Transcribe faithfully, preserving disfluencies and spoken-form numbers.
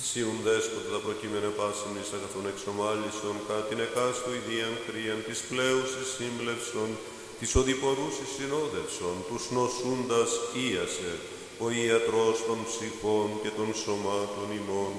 Σιουν δέσποτε τα προκείμενα πάσιν εις αγαθόν εξομάλισον, κατ' την εκάστο ιδίαν χρίαν της πλέουσης σύμπλευσον, της οδηπορούσης συνόδευσον, τους νοσούντας ίασε, ο ιατρός των ψυχών και των σωμάτων ημών.